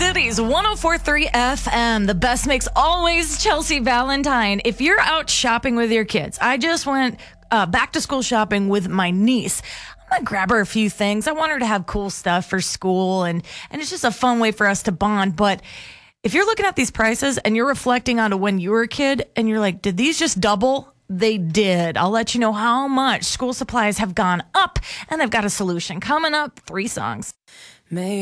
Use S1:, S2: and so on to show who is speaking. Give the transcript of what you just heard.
S1: City's 104.3 FM. The best mix always, Chelsea Valentine. If you're out shopping with your kids, I just went back to school shopping with my niece. I'm going to grab her a few things. I want her to have cool stuff for school, and it's just a fun way for us to bond. But if you're looking at these prices and you're reflecting on when you were a kid and you're like, did these just double? They did. I'll let you know how much school supplies have gone up, and I've got a solution coming up. 3 songs.